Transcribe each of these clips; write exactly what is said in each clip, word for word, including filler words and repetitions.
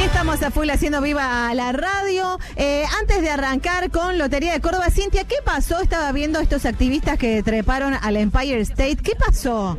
Estamos a full haciendo viva la radio. Eh, antes de arrancar con Lotería de Córdoba, Cintia, ¿qué pasó? Estaba viendo estos activistas que treparon al Empire State. ¿Qué pasó?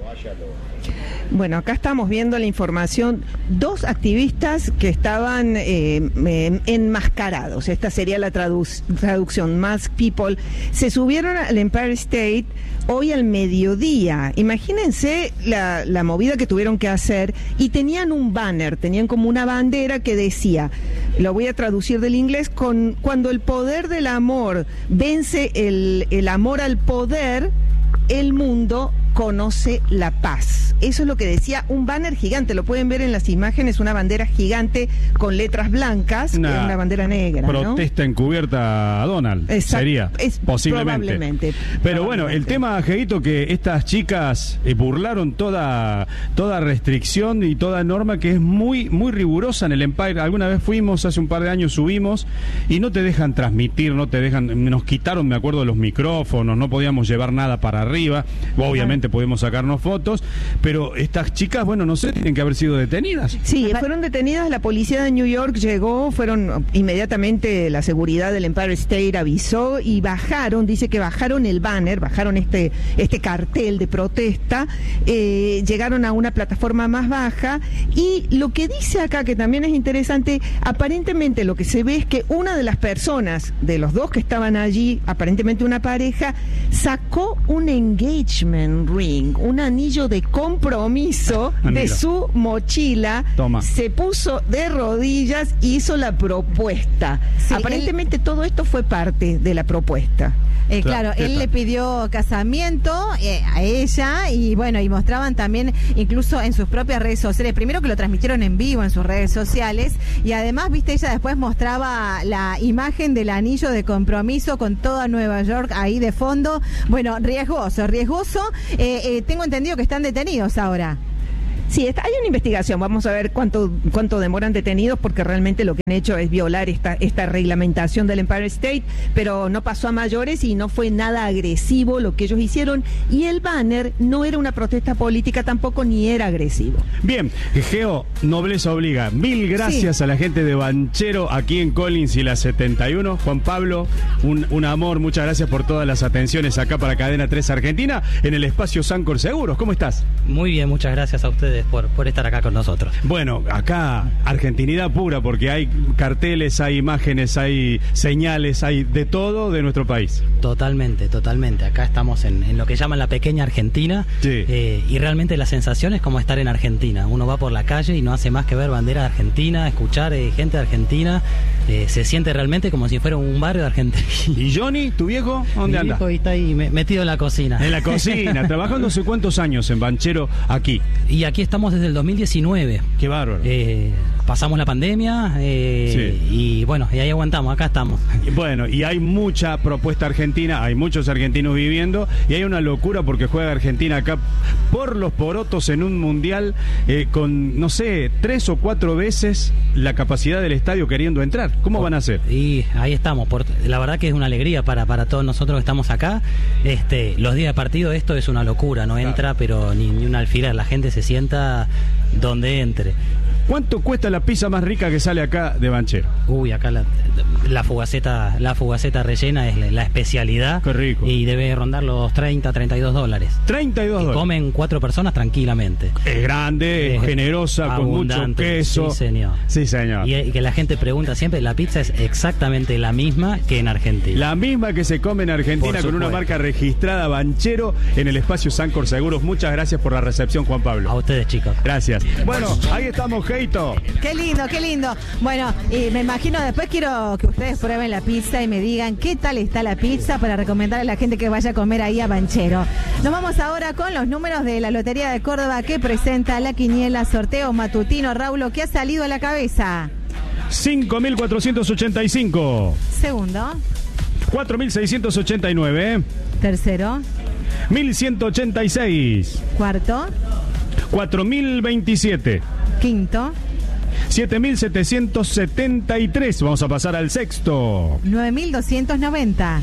Bueno, acá estamos viendo la información. Dos activistas que estaban eh, eh, enmascarados. Esta sería la tradu- traducción. Mask People. Se subieron al Empire State hoy al mediodía. Imagínense la, la movida que tuvieron que hacer. Y tenían un banner, tenían como una bandera que decía, lo voy a traducir del inglés, con cuando el poder del amor vence el, el amor al poder, el mundo conoce la paz. Eso es lo que decía un banner gigante, lo pueden ver en las imágenes, una bandera gigante con letras blancas, una, una bandera negra, protesta, ¿no? Encubierta a Donald. Exacto. Sería, es, posiblemente. Probablemente. Pero probablemente. Bueno, el tema, Jeguito, que estas chicas eh, burlaron toda, toda restricción y toda norma que es muy, muy rigurosa en el Empire. Alguna vez fuimos, hace un par de años subimos, y no te dejan transmitir, no te dejan, nos quitaron, me acuerdo, los micrófonos, no podíamos llevar nada para arriba, obviamente podemos sacarnos fotos, pero estas chicas, bueno, no sé, tienen que haber sido detenidas. Sí, fueron detenidas, la policía de New York llegó, fueron inmediatamente, la seguridad del Empire State avisó y bajaron, dice que bajaron el banner, bajaron este, este cartel de protesta, eh, llegaron a una plataforma más baja y lo que dice acá, que también es interesante, aparentemente lo que se ve es que una de las personas, de los dos que estaban allí, aparentemente una pareja, sacó un engagement ring, un anillo de compromiso de su mochila. Toma. Se puso de rodillas y hizo la propuesta. Sí, aparentemente él... todo esto fue parte de la propuesta. Eh, claro, claro, él le pidió casamiento eh, a ella y bueno, y mostraban también incluso en sus propias redes sociales, primero que lo transmitieron en vivo en sus redes sociales y además, viste, ella después mostraba la imagen del anillo de compromiso con toda Nueva York ahí de fondo. Bueno, riesgoso, riesgoso. Eh, eh, tengo entendido que están detenidos ahora. Sí, está, hay una investigación, vamos a ver cuánto cuánto demoran detenidos, porque realmente lo que han hecho es violar esta esta reglamentación del Empire State, pero no pasó a mayores y no fue nada agresivo lo que ellos hicieron, y el banner no era una protesta política tampoco, ni era agresivo. Bien, Geo, nobleza obliga. Mil gracias sí. a la gente de Banchero, aquí en Collins y la setenta y uno. Juan Pablo, un, un amor, muchas gracias por todas las atenciones acá para Cadena tres Argentina, en el espacio Sancor Seguros. ¿Cómo estás? Muy bien, muchas gracias a ustedes Por, por estar acá con nosotros. Bueno, acá argentinidad pura, porque hay carteles, hay imágenes, hay señales, hay de todo de nuestro país. Totalmente, totalmente. Acá estamos en, en lo que llaman la pequeña Argentina, sí. eh, y realmente la sensación es como estar en Argentina. Uno va por la calle y no hace más que ver bandera de Argentina, escuchar eh, gente de Argentina. Eh, se siente realmente como si fuera un barrio de Argentina. ¿Y Johnny, tu viejo, dónde anda? Mi viejo está ahí metido en la cocina. En la cocina, trabajando hace cuántos años en Banchero aquí. Y aquí estamos desde el dos mil diecinueve. Qué bárbaro. Eh, pasamos la pandemia eh, sí. y bueno, y ahí aguantamos, acá estamos. Bueno, y hay mucha propuesta argentina, hay muchos argentinos viviendo y hay una locura porque juega Argentina acá por los porotos en un mundial eh, con, no sé, tres o cuatro veces la capacidad del estadio queriendo entrar. ¿Cómo van a hacer? Y ahí estamos. Por, la verdad que es una alegría para, para todos nosotros que estamos acá. Este, los días de partido esto es una locura, no claro. entra pero ni, ni un alfiler, la gente se sienta donde entre. ¿Cuánto cuesta la pizza más rica que sale acá de Banchero? Uy, acá la, la fugaceta la fugaceta rellena es la, la especialidad. Qué rico. Y debe rondar los treinta, treinta y dos dólares. treinta y dos dólares. Comen cuatro personas tranquilamente. Es grande, es generosa, con mucho queso. Sí, señor. Sí, señor. Y, y que la gente pregunta siempre, la pizza es exactamente la misma que en Argentina. La misma que se come en Argentina con una marca registrada, Banchero, en el espacio Sancor Seguros. Muchas gracias por la recepción, Juan Pablo. A ustedes, chicos. Gracias. Bueno, ahí estamos, Jeito. Qué lindo, qué lindo. Bueno, y me imagino, después quiero que ustedes prueben la pizza y me digan qué tal está la pizza para recomendar a la gente que vaya a comer ahí a Banchero. Nos vamos ahora con los números de la Lotería de Córdoba que presenta la quiniela sorteo matutino. Raulo, ¿qué ha salido a la cabeza? cinco mil cuatrocientos ochenta y cinco. Segundo. cuatro mil seiscientos ochenta y nueve. Tercero. mil ciento ochenta y seis. Cuarto. cuatro mil veintisiete. Quinto. siete mil setecientos setenta y tres. Vamos a pasar al sexto. nueve mil doscientos noventa.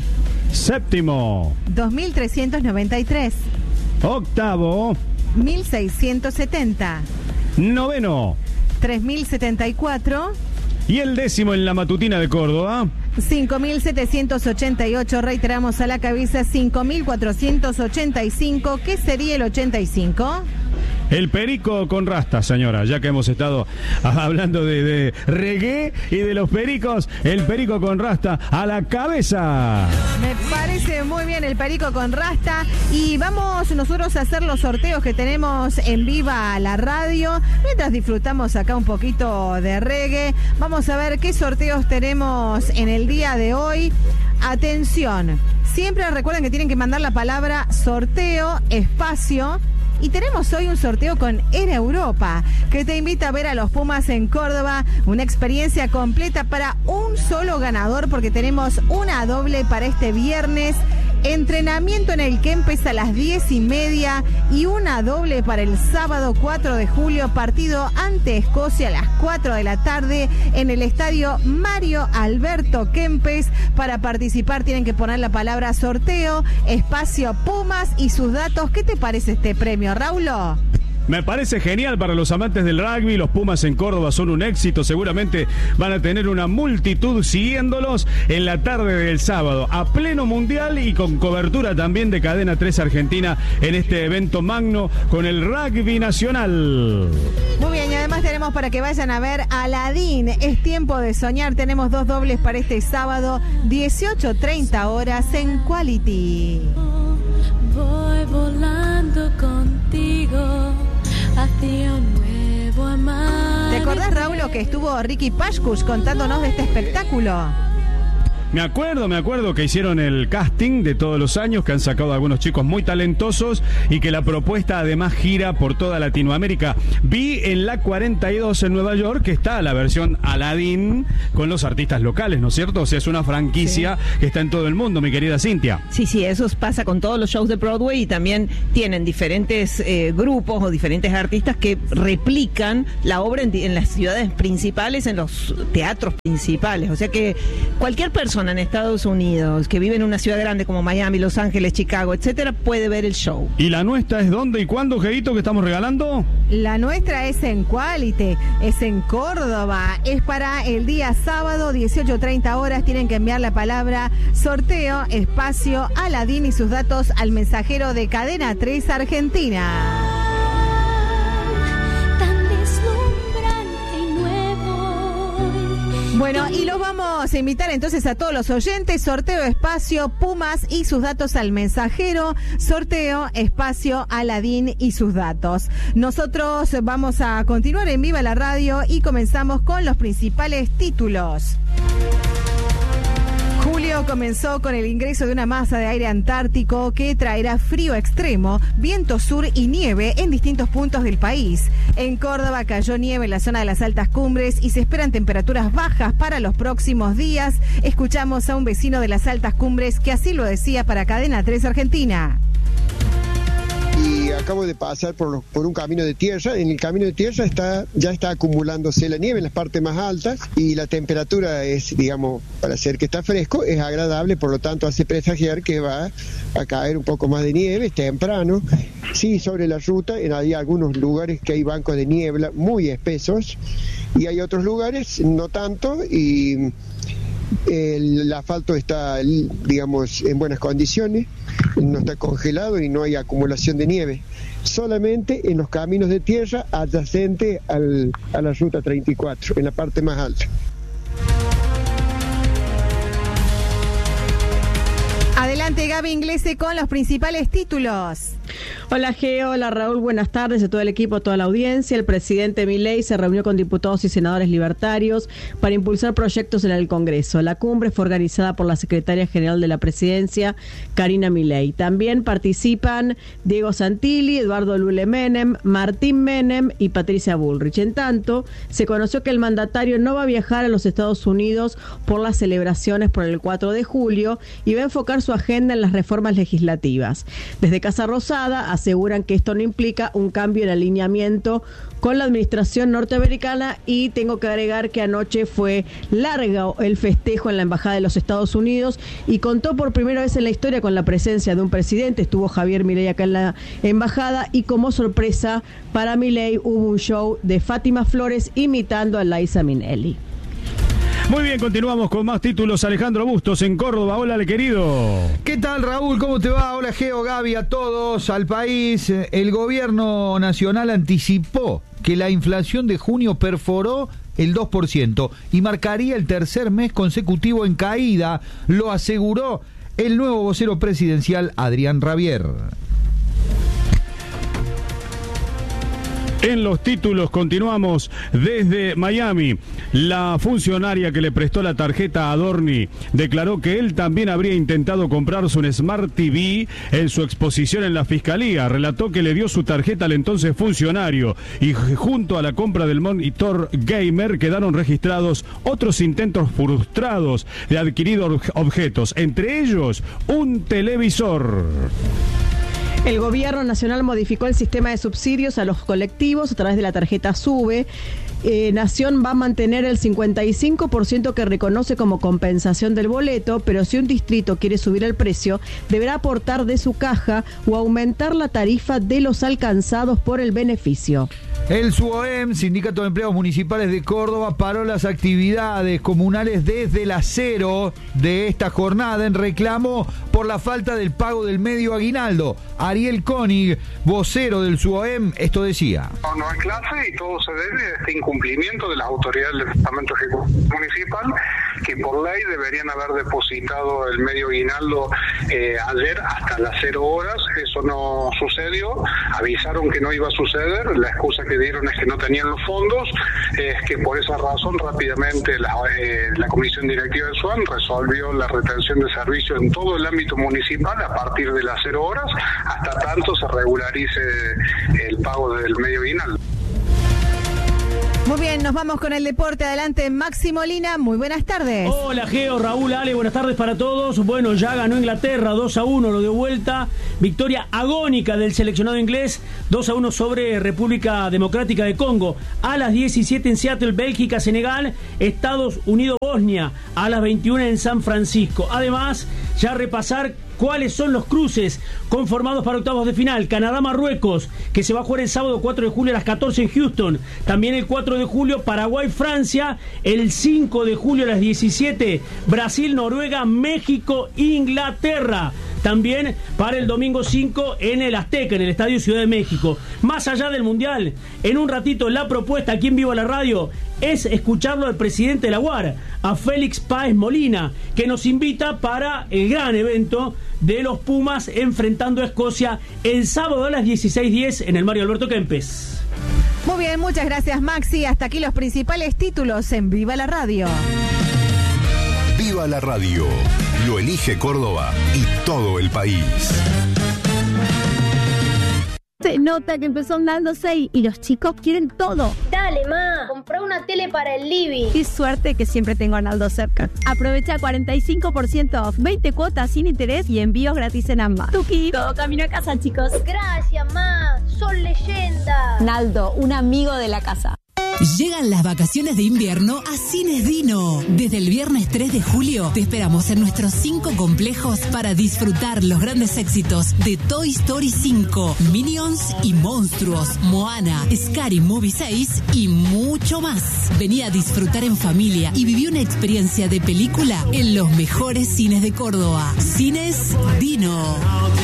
Séptimo. dos mil trescientos noventa y tres. Octavo. mil seiscientos setenta. Noveno. tres mil setenta y cuatro. Y el décimo en la matutina de Córdoba. cinco mil setecientos ochenta y ocho, reiteramos a la cabeza, cinco mil cuatrocientos ochenta y cinco. ¿Qué sería el ochenta y cinco? El perico con rastas, señora, ya que hemos estado hablando de, de reggae y de los pericos, el perico con rasta a la cabeza. Me parece muy bien el perico con rasta. Y vamos nosotros a hacer los sorteos que tenemos en Viva la Radio. Mientras disfrutamos acá un poquito de reggae, vamos a ver qué sorteos tenemos en el día de hoy. Atención, siempre recuerden que tienen que mandar la palabra sorteo, espacio. Y tenemos hoy un sorteo con Air Europa, que te invita a ver a los Pumas en Córdoba, una experiencia completa para un solo ganador, porque tenemos una doble para este viernes, entrenamiento en el Kempes a las diez y media y una doble para el sábado cuatro de julio, partido ante Escocia a las cuatro de la tarde en el estadio Mario Alberto Kempes. Para participar tienen que poner la palabra sorteo, espacio Pumas y sus datos. ¿Qué te parece este premio, Raulo? Me parece genial para los amantes del rugby. Los Pumas en Córdoba son un éxito. Seguramente van a tener una multitud siguiéndolos en la tarde del sábado, a pleno mundial y con cobertura también de Cadena tres Argentina en este evento magno con el rugby nacional. Muy bien, y además tenemos para que vayan a ver Aladdin. Es tiempo de soñar. Tenemos dos dobles para este sábado, dieciocho treinta horas en Quality. Voy volando contigo hacia un nuevo amar. ¿Te acordás, Raúl, que estuvo Ricky Pashkush contándonos de este espectáculo? Me acuerdo, me acuerdo que hicieron el casting de todos los años, que han sacado a algunos chicos muy talentosos y que la propuesta además gira por toda Latinoamérica. Vi en la cuarenta y dos en Nueva York que está la versión Aladdin con los artistas locales, ¿no es cierto? O sea, es una franquicia sí. que está en todo el mundo, mi querida Cintia. Sí, sí, eso pasa con todos los shows de Broadway y también tienen diferentes eh, grupos o diferentes artistas que replican la obra en, en las ciudades principales, en los teatros principales. O sea que cualquier persona en Estados Unidos que vive en una ciudad grande como Miami, Los Ángeles, Chicago, etcétera, puede ver el show. ¿Y la nuestra es dónde y cuándo, Geito, que estamos regalando? La nuestra es en Quality, es en Córdoba, es para el día sábado, dieciocho treinta horas. Tienen que enviar la palabra sorteo, espacio, Aladdin y sus datos al mensajero de Cadena tres Argentina. Bueno, y los vamos a invitar entonces a todos los oyentes. Sorteo, espacio, Pumas y sus datos al mensajero. Sorteo, espacio, Aladdin y sus datos. Nosotros vamos a continuar en Viva la Radio y comenzamos con los principales títulos. Julio comenzó con el ingreso de una masa de aire antártico que traerá frío extremo, viento sur y nieve en distintos puntos del país. En Córdoba cayó nieve en la zona de las altas cumbres y se esperan temperaturas bajas para los próximos días. Escuchamos a un vecino de las altas cumbres que así lo decía para Cadena tres Argentina. Y acabo de pasar por, por un camino de tierra. En el camino de tierra está ya está acumulándose la nieve en las partes más altas y la temperatura es, digamos, para hacer que está fresco, es agradable, por lo tanto hace presagiar que va a caer un poco más de nieve, es temprano. Sí, sobre la ruta en, hay algunos lugares que hay bancos de niebla muy espesos y hay otros lugares no tanto, y el asfalto está, digamos, en buenas condiciones, no está congelado y no hay acumulación de nieve, solamente en los caminos de tierra adyacente al, a la ruta treinta y cuatro, en la parte más alta. Adelante, Gaby Inglese con los principales títulos. Hola Geo, hola Raúl, buenas tardes a todo el equipo, a toda la audiencia. El presidente Milei se reunió con diputados y senadores libertarios para impulsar proyectos en el Congreso. La cumbre fue organizada por la secretaria general de la presidencia, Karina Milei. También participan Diego Santilli, Eduardo Lule Menem, Martín Menem y Patricia Bullrich. En tanto, se conoció que el mandatario no va a viajar a los Estados Unidos por las celebraciones por el cuatro de julio y va a enfocar su agenda en las reformas legislativas. Desde Casa Rosada aseguran que esto no implica un cambio en alineamiento con la administración norteamericana, y tengo que agregar que anoche fue largo el festejo en la Embajada de los Estados Unidos y contó por primera vez en la historia con la presencia de un presidente. Estuvo Javier Milei acá en la Embajada y como sorpresa para Milei hubo un show de Fátima Flores imitando a Liza Minnelli. Muy bien, continuamos con más títulos. Alejandro Bustos en Córdoba. Hola, querido. ¿Qué tal, Raúl? ¿Cómo te va? Hola, Geo, Gaby, a todos, al país. El gobierno nacional anticipó que la inflación de junio perforó el dos por ciento y marcaría el tercer mes consecutivo en caída, lo aseguró el nuevo vocero presidencial Adrián Rabier. En los títulos continuamos desde Miami. La funcionaria que le prestó la tarjeta a Adorni declaró que él también habría intentado comprarse un Smart T V en su exposición en la fiscalía. Relató que le dio su tarjeta al entonces funcionario y junto a la compra del monitor gamer quedaron registrados otros intentos frustrados de adquirir objetos, entre ellos un televisor. El gobierno nacional modificó el sistema de subsidios a los colectivos a través de la tarjeta SUBE. Eh, Nación va a mantener el cincuenta y cinco por ciento que reconoce como compensación del boleto, pero si un distrito quiere subir el precio, deberá aportar de su caja o aumentar la tarifa de los alcanzados por el beneficio. El SUOEM, Sindicato de Empleados Municipales de Córdoba, paró las actividades comunales desde las cero de esta jornada en reclamo por la falta del pago del medio aguinaldo. Ariel Koenig, vocero del SUOEM, esto decía. No, no hay clase y todo se debe a este incumplimiento de las autoridades del Departamento Ejecutivo Municipal, que por ley deberían haber depositado el medio aguinaldo eh, ayer hasta las cero horas. Eso no sucedió, avisaron que no iba a suceder, la excusa que dieron es que no tenían los fondos, es que por esa razón rápidamente la, eh, la Comisión Directiva del SUAM resolvió la retención de servicios en todo el ámbito municipal a partir de las cero horas, hasta tanto se regularice el pago del medio aguinaldo. Muy bien, nos vamos con el deporte. Adelante, Maxi Molina. Muy buenas tardes. Hola, Geo, Raúl, Ale, buenas tardes para todos. Bueno, ya ganó Inglaterra dos a uno, lo dio vuelta. Victoria agónica del seleccionado inglés, dos a uno sobre República Democrática de Congo. A las diecisiete en Seattle, Bélgica, Senegal, Estados Unidos, Bosnia. A las veintiuna en San Francisco. Además, ya repasar cuáles son los cruces conformados para octavos de final. Canadá-Marruecos, que se va a jugar el sábado cuatro de julio a las catorce en Houston. También el cuatro de julio, Paraguay-Francia. El cinco de julio a las diecisiete, Brasil-Noruega, México-Inglaterra. También para el domingo cinco en el Azteca, en el Estadio Ciudad de México. Más allá del Mundial, en un ratito la propuesta aquí en Viva la Radio es escucharlo al presidente de la U A R, a Félix Páez Molina, que nos invita para el gran evento de los Pumas enfrentando a Escocia el sábado a las dieciséis diez en el Mario Alberto Kempes. Muy bien, muchas gracias, Maxi. Hasta aquí los principales títulos en Viva la Radio. Viva la Radio. Lo elige Córdoba y todo el país. Se nota que empezó Naldo seis y los chicos quieren todo. Dale, ma, comprá una tele para el living. Qué suerte que siempre tengo a Naldo cerca. Aprovecha cuarenta y cinco por ciento off, veinte cuotas sin interés y envíos gratis en ambas. Tuki, todo camino a casa, chicos. Gracias, ma, son leyendas. Naldo, un amigo de la casa. Llegan las vacaciones de invierno a Cines Dino. Desde el viernes tres de julio te esperamos en nuestros cinco complejos para disfrutar los grandes éxitos de Toy Story cinco, Minions y Monstruos, Moana, Scary Movie seis y mucho más. Vení a disfrutar en familia y viví una experiencia de película en los mejores cines de Córdoba. Cines Dino.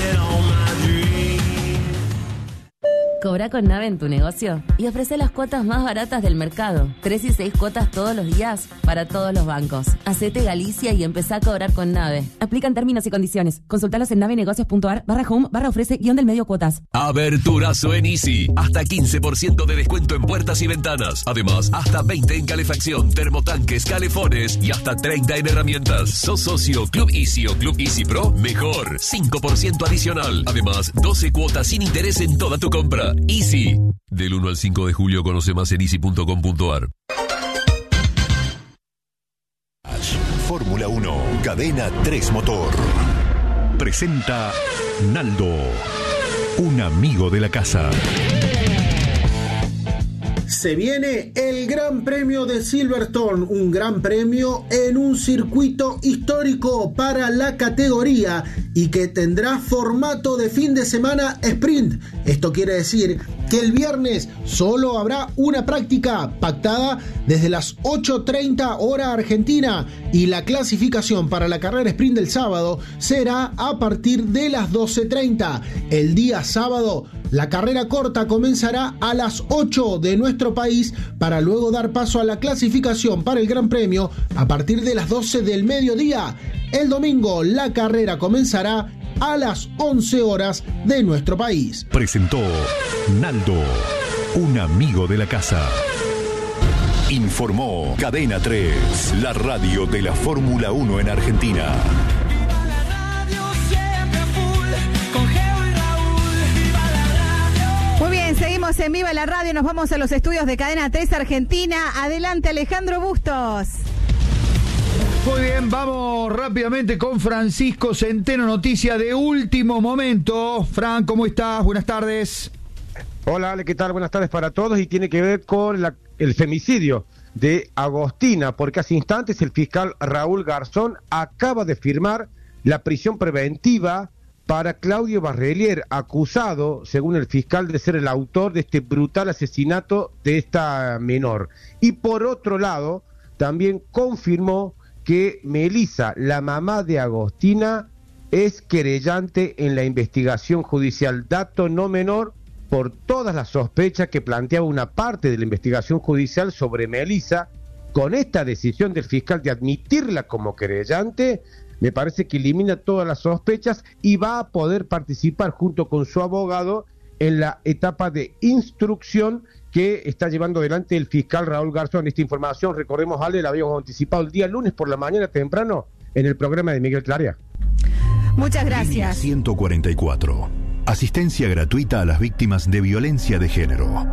Cobra con Nave en tu negocio y ofrece las cuotas más baratas del mercado. Tres y seis cuotas todos los días para todos los bancos. Hacete Galicia y empezá a cobrar con Nave. Aplican términos y condiciones. Consultalos en navenegocios.ar barra home barra ofrece guión del medio cuotas. Aberturazo en Easy. Hasta quince por ciento de descuento en puertas y ventanas. Además, hasta veinte en calefacción, termotanques, calefones y hasta treinta en herramientas. ¿Sos socio Club Easy o Club Easy Pro? Mejor. cinco por ciento adicional. Además, doce cuotas sin interés en toda tu compra. Easy. Del uno al cinco de julio conoce más en easy punto com punto ar. Fórmula uno, Cadena tres Motor. Presenta Naldo, un amigo de la casa. Se viene el Gran Premio de Silverstone, un gran premio en un circuito histórico para la categoría y que tendrá formato de fin de semana sprint. Esto quiere decir que el viernes solo habrá una práctica pactada desde las ocho treinta hora argentina y la clasificación para la carrera sprint del sábado será a partir de las doce treinta. El día sábado la carrera corta comenzará a las ocho de nuestro país para luego dar paso a la clasificación para el Gran Premio a partir de las doce del mediodía. El domingo la carrera comenzará a las once horas de nuestro país. Presentó Naldo, un amigo de la casa. Informó Cadena tres, la radio de la Fórmula uno en Argentina. Muy bien, seguimos en Viva la Radio, nos vamos a los estudios de Cadena tres Argentina. Adelante, Alejandro Bustos. Muy bien, vamos rápidamente con Francisco Centeno, noticia de último momento. Fran, ¿cómo estás? Buenas tardes. Hola, Ale, ¿qué tal? Buenas tardes para todos, y tiene que ver con la, el femicidio de Agostina, porque hace instantes el fiscal Raúl Garzón acaba de firmar la prisión preventiva para Claudio Barrelier, acusado, según el fiscal, de ser el autor de este brutal asesinato de esta menor. Y por otro lado, también confirmó que Melissa, la mamá de Agostina, es querellante en la investigación judicial, dato no menor por todas las sospechas que planteaba una parte de la investigación judicial sobre Melissa. Con esta decisión del fiscal de admitirla como querellante, me parece que elimina todas las sospechas y va a poder participar junto con su abogado en la etapa de instrucción que está llevando adelante el fiscal Raúl Garzón. Esta información, recordemos, Ale, la habíamos anticipado el día lunes por la mañana temprano en el programa de Miguel Claria. Muchas gracias. Línea ciento cuarenta y cuatro. Asistencia gratuita a las víctimas de violencia de género.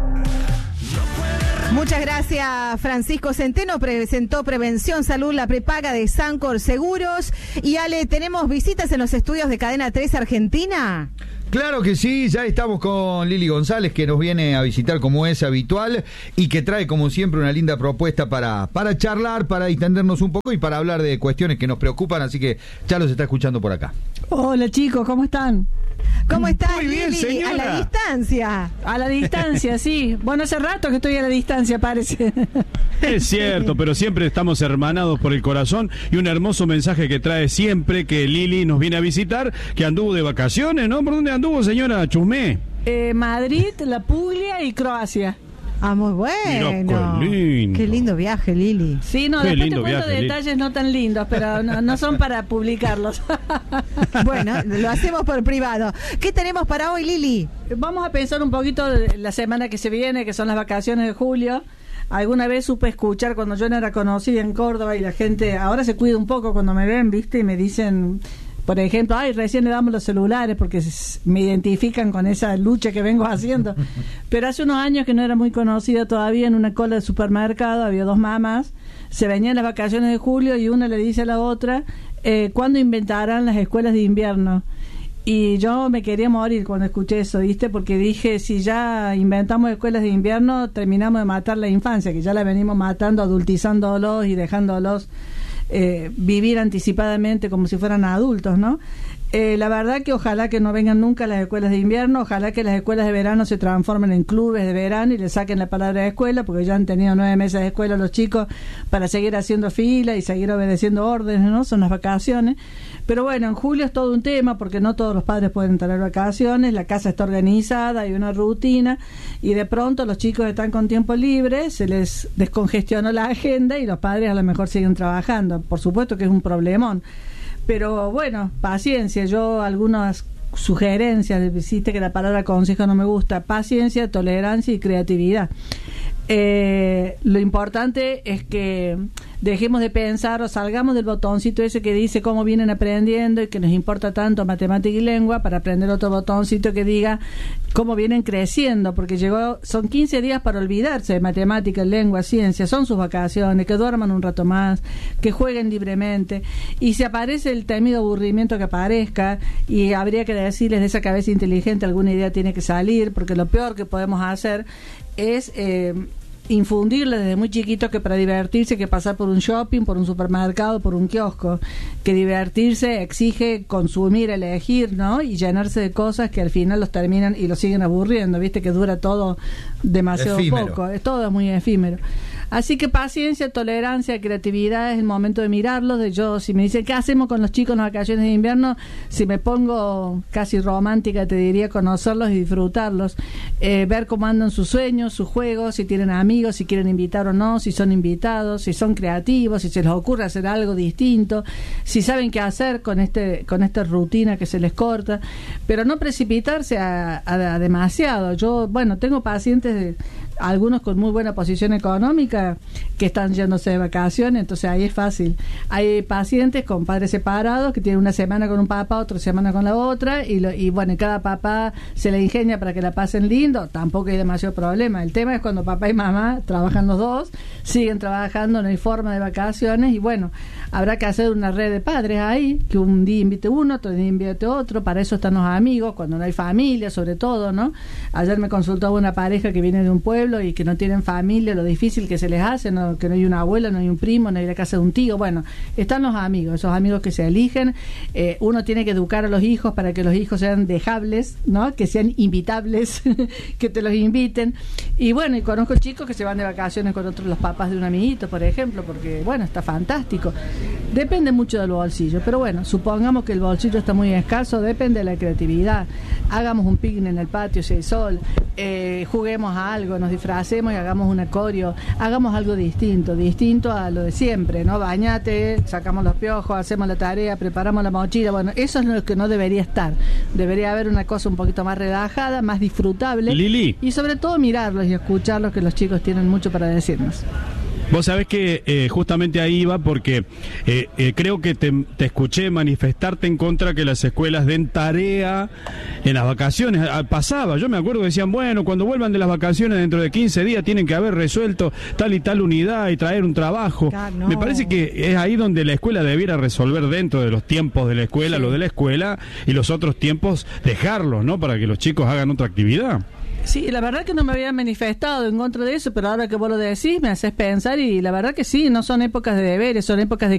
Muchas gracias, Francisco Centeno. Presentó Prevención Salud, la prepaga de Sancor Seguros. Y Ale, ¿tenemos visitas en los estudios de Cadena tres Argentina? Claro que sí, ya estamos con Lili González, que nos viene a visitar como es habitual y que trae como siempre una linda propuesta para, para charlar, para distendernos un poco y para hablar de cuestiones que nos preocupan, así que ya los está escuchando por acá. Hola chicos, ¿cómo están? ¿Cómo estás, Muy bien, Lili? señora. A la distancia. A la distancia, sí. Bueno, hace rato que estoy a la distancia, parece. Es cierto, pero siempre estamos hermanados por el corazón, y un hermoso mensaje que trae siempre que Lili nos viene a visitar, que anduvo de vacaciones, ¿no? ¿Por dónde anduvo, señora Chusmé? Eh, Madrid, La Puglia y Croacia. Ah, muy bueno. Mirá, qué lindo. Qué lindo viaje, Lili. Sí, no, Qué después te lindo cuento viaje, detalles no tan lindos, pero no, no son para publicarlos. Bueno, lo hacemos por privado. ¿Qué tenemos para hoy, Lili? Vamos a pensar un poquito de la semana que se viene, que son las vacaciones de julio. Alguna vez supe escuchar cuando yo no era conocida en Córdoba y la gente ahora se cuida un poco cuando me ven, ¿viste? Y me dicen, por ejemplo, ay, recién le damos los celulares porque me identifican con esa lucha que vengo haciendo. Pero hace unos años que no era muy conocida todavía, en una cola de supermercado había dos mamás, se venían las vacaciones de julio y una le dice a la otra, eh, ¿cuándo inventarán las escuelas de invierno? Y yo me quería morir cuando escuché eso, ¿viste? Porque dije, si ya inventamos escuelas de invierno, terminamos de matar la infancia, que ya la venimos matando, adultizándolos y dejándolos eh, vivir anticipadamente como si fueran adultos, ¿no? Eh, la verdad que ojalá que no vengan nunca las escuelas de invierno, ojalá que las escuelas de verano se transformen en clubes de verano y le saquen la palabra de escuela, porque ya han tenido nueve meses de escuela los chicos para seguir haciendo fila y seguir obedeciendo órdenes, ¿no? Son las vacaciones. Pero bueno, en julio es todo un tema porque no todos los padres pueden tener vacaciones, la casa está organizada, hay una rutina y de pronto los chicos están con tiempo libre, se les descongestionó la agenda y los padres a lo mejor siguen trabajando. Por supuesto que es un problemón. Pero bueno, paciencia, yo algunas sugerencias, viste que la palabra consejo no me gusta, paciencia, tolerancia y creatividad. Eh, lo importante es que dejemos de pensar o salgamos del botoncito ese que dice cómo vienen aprendiendo y que nos importa tanto matemática y lengua, para aprender otro botoncito que diga cómo vienen creciendo, porque llegó, son quince días para olvidarse de matemática, lengua, ciencia, son sus vacaciones, que duerman un rato más, que jueguen libremente, y si aparece el temido aburrimiento que aparezca, y habría que decirles de esa cabeza inteligente alguna idea tiene que salir, porque lo peor que podemos hacer es eh, infundirles desde muy chiquitos que para divertirse hay que pasar por un shopping, por un supermercado, por un kiosco, que divertirse exige consumir, elegir, ¿no? Y llenarse de cosas que al final los terminan y los siguen aburriendo, viste que dura todo demasiado efímero. Poco, es todo es muy efímero. Así que paciencia, tolerancia, creatividad, es el momento de mirarlos. De yo, si me dicen qué hacemos con los chicos en las vacaciones de invierno, si me pongo casi romántica, te diría conocerlos y disfrutarlos, eh, ver cómo andan sus sueños, sus juegos, si tienen amigos, si quieren invitar o no, si son invitados, si son creativos, si se les ocurre hacer algo distinto, si saben qué hacer con este con esta rutina que se les corta, pero no precipitarse a, a, a demasiado. Yo, bueno, tengo pacientes de algunos con muy buena posición económica que están yéndose de vacaciones, entonces ahí es fácil. Hay pacientes con padres separados que tienen una semana con un papá, otra semana con la otra, y, lo, y bueno, cada papá se le ingenia para que la pasen lindo, tampoco hay demasiado problema. El tema es cuando papá y mamá trabajan los dos, siguen trabajando, no hay forma de vacaciones, y bueno, habrá que hacer una red de padres ahí, que un día invite uno, otro día invite otro, para eso están los amigos, cuando no hay familia, sobre todo, ¿no? Ayer me consultaba una pareja que viene de un pueblo y que no tienen familia, lo difícil que se les hace, ¿no? Que no hay una abuela, no hay un primo, no hay la casa de un tío. Bueno, están los amigos, esos amigos que se eligen. Eh, uno tiene que educar a los hijos para que los hijos sean dejables, ¿no? Que sean invitables, que te los inviten. Y bueno, y conozco chicos que se van de vacaciones con otros, los papás de un amiguito, por ejemplo, porque bueno, está fantástico. Depende mucho del bolsillo, pero bueno, supongamos que el bolsillo está muy escaso, depende de la creatividad. Hagamos un picnic en el patio si hay sol, eh, juguemos a algo, nos disfracemos y hagamos un acorio, hagamos algo distinto, distinto a lo de siempre, ¿no? Bañate, sacamos los piojos, hacemos la tarea, preparamos la mochila, bueno, eso es lo que no debería estar. Debería haber una cosa un poquito más relajada, más disfrutable. Lili. Y sobre todo mirarlos y escucharlos, que los chicos tienen mucho para decirnos. Vos sabés que eh, justamente ahí iba porque eh, eh, creo que te, te escuché manifestarte en contra que las escuelas den tarea en las vacaciones. Ah, pasaba, yo me acuerdo que decían, bueno, cuando vuelvan de las vacaciones dentro de quince días tienen que haber resuelto tal y tal unidad y traer un trabajo. Ah, no. Me parece que es ahí donde la escuela debiera resolver dentro de los tiempos de la escuela, sí. Lo de la escuela, y los otros tiempos dejarlos, ¿no? Para que los chicos hagan otra actividad. Sí, la verdad que no me había manifestado en contra de eso, pero ahora que vos lo decís me haces pensar, y la verdad que sí, no son épocas de deberes, son épocas de